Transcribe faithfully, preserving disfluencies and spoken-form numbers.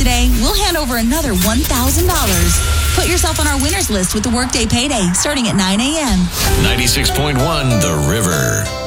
today, we'll hand over another one thousand dollars. Put yourself on our winners list with the Workday Payday starting at nine a.m. ninety-six point one The River.